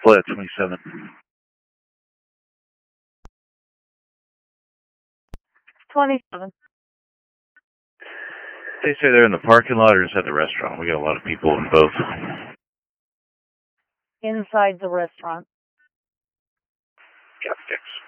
flat 27. They say they're in the parking lot or inside the restaurant. We got a lot of people in both. Inside the restaurant. Got fixed.